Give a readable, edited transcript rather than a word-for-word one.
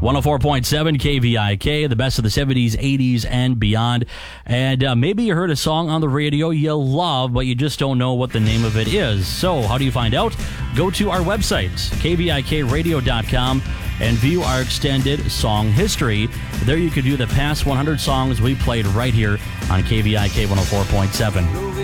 104.7 KVIK, the best of the 70s, 80s, and beyond. And maybe you heard a song on the radio you love, but you just don't know what the name of it is. So how do you find out? Go to our website, kvikradio.com, and view our extended song history. There you can view the past 100 songs we played right here on KVIK 104.7.